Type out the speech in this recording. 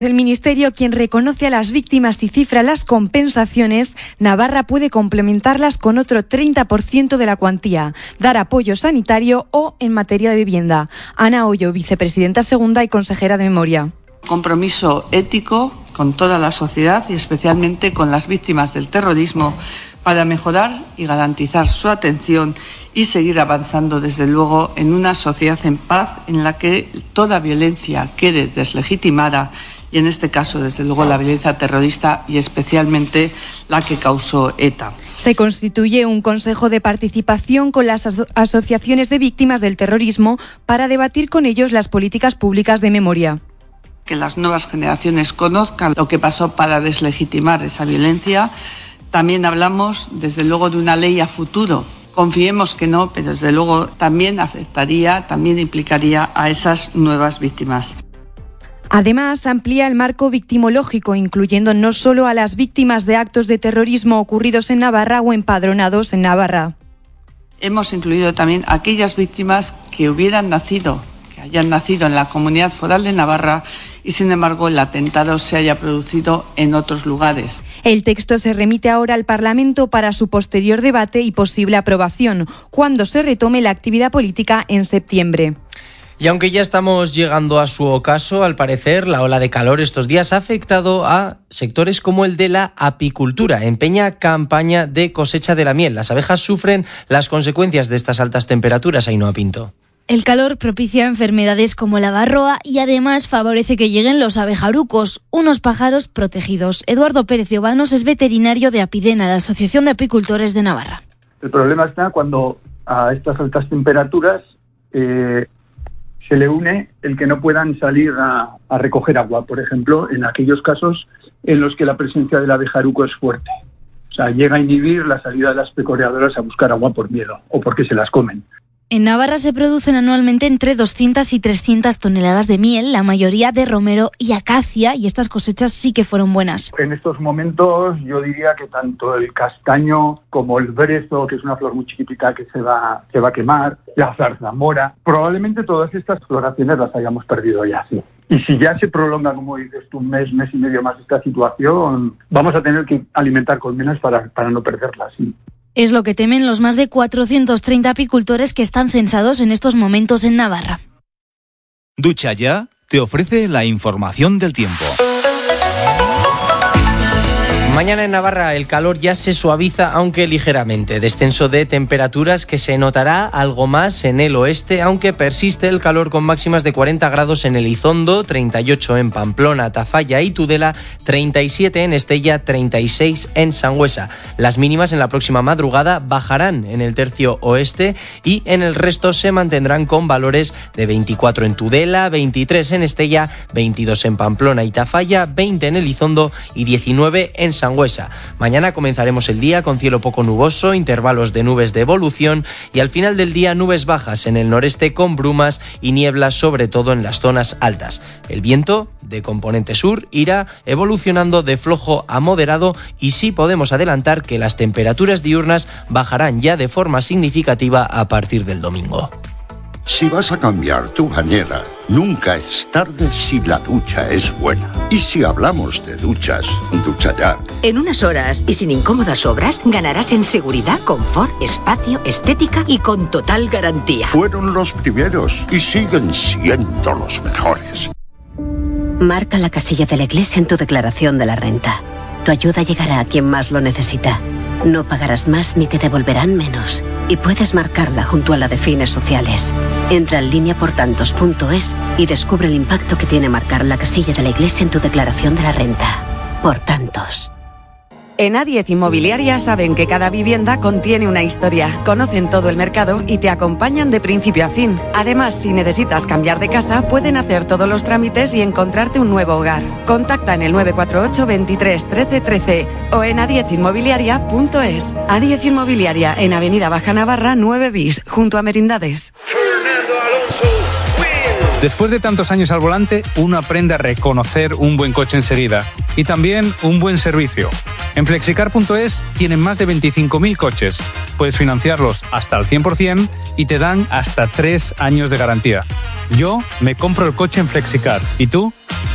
El Ministerio, quien reconoce a las víctimas y cifra las compensaciones, Navarra puede complementarlas con otro 30% de la cuantía, dar apoyo sanitario o en materia de vivienda. Ana Hoyo, vicepresidenta segunda y consejera de Memoria. Compromiso ético con toda la sociedad y especialmente con las víctimas del terrorismo para mejorar y garantizar su atención y seguir avanzando, desde luego, en una sociedad en paz en la que toda violencia quede deslegitimada y, en este caso, desde luego, la violencia terrorista y especialmente la que causó ETA. Se constituye un consejo de participación con las asociaciones de víctimas del terrorismo para debatir con ellos las políticas públicas de memoria. Que las nuevas generaciones conozcan lo que pasó para deslegitimar esa violencia. También hablamos, desde luego, de una ley a futuro. Confiemos que no, pero desde luego también afectaría, también implicaría a esas nuevas víctimas. Además, amplía el marco victimológico, incluyendo no solo a las víctimas de actos de terrorismo ocurridos en Navarra o empadronados en Navarra. Hemos incluido también a aquellas víctimas que hayan nacido en la Comunidad Foral de Navarra y, sin embargo, el atentado se haya producido en otros lugares. El texto se remite ahora al Parlamento para su posterior debate y posible aprobación, cuando se retome la actividad política en septiembre. Y aunque ya estamos llegando a su ocaso, al parecer la ola de calor estos días ha afectado a sectores como el de la apicultura. Empeña campaña de cosecha de la miel. Las abejas sufren las consecuencias de estas altas temperaturas, Ainhoa Pinto. El calor propicia enfermedades como la varroa y además favorece que lleguen los abejarucos, unos pájaros protegidos. Eduardo Pérez Llovanos es veterinario de Apidena, la Asociación de Apicultores de Navarra. El problema está cuando a estas altas temperaturas se le une el que no puedan salir a recoger agua, por ejemplo, en aquellos casos en los que la presencia del abejaruco es fuerte. O sea, llega a inhibir la salida de las pecoreadoras a buscar agua por miedo o porque se las comen. En Navarra se producen anualmente entre 200 y 300 toneladas de miel, la mayoría de romero y acacia, y estas cosechas sí que fueron buenas. En estos momentos yo diría que tanto el castaño como el brezo, que es una flor muy chiquitita que se va a quemar, la zarzamora, probablemente todas estas floraciones las hayamos perdido ya, sí. Y si ya se prolonga, como dices tú, un mes y medio más esta situación, vamos a tener que alimentar colmenas para no perderlas, sí. Es lo que temen los más de 430 apicultores que están censados en estos momentos en Navarra. Ducha Ya te ofrece la información del tiempo. Mañana en Navarra el calor ya se suaviza, aunque ligeramente. Descenso de temperaturas que se notará algo más en el oeste, aunque persiste el calor con máximas de 40 grados en Elizondo, 38 en Pamplona, Tafalla y Tudela, 37 en Estella, 36 en Sangüesa. Las mínimas en la próxima madrugada bajarán en el tercio oeste y en el resto se mantendrán con valores de 24 en Tudela, 23 en Estella, 22 en Pamplona y Tafalla, 20 en Elizondo y 19 en Sangüesa. Mañana comenzaremos el día con cielo poco nuboso, intervalos de nubes de evolución y al final del día nubes bajas en el noreste con brumas y nieblas, sobre todo en las zonas altas. El viento, de componente sur, irá evolucionando de flojo a moderado y sí podemos adelantar que las temperaturas diurnas bajarán ya de forma significativa a partir del domingo. Si vas a cambiar tu bañera, nunca es tarde si la ducha es buena. Y si hablamos de duchas, Ducha Ya. En unas horas y sin incómodas obras, ganarás en seguridad, confort, espacio, estética y con total garantía. Fueron los primeros y siguen siendo los mejores. Marca la casilla de la Iglesia en tu declaración de la renta. Tu ayuda llegará a quien más lo necesita. No pagarás más ni te devolverán menos. Y puedes marcarla junto a la de fines sociales. Entra en lineaportantos.es y descubre el impacto que tiene marcar la casilla de la Iglesia en tu declaración de la renta. Por tantos. En A10 Inmobiliaria saben que cada vivienda contiene una historia, conocen todo el mercado y te acompañan de principio a fin. Además, si necesitas cambiar de casa, pueden hacer todos los trámites y encontrarte un nuevo hogar. Contacta en el 948 23 13 13 o en a10inmobiliaria.es. A10 Inmobiliaria, en Avenida Baja Navarra 9 bis, junto a Merindades. Después de tantos años al volante, uno aprende a reconocer un buen coche enseguida y también un buen servicio. En Flexicar.es tienen más de 25.000 coches. Puedes financiarlos hasta el 100% y te dan hasta 3 años de garantía. Yo me compro el coche en Flexicar. ¿Y tú?